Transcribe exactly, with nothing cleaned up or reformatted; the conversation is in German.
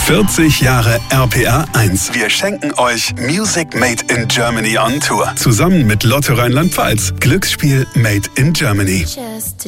vierzig Jahre R P R eins. Wir schenken euch Music Made in Germany on Tour. Zusammen mit Lotto Rheinland-Pfalz. Glücksspiel Made in Germany.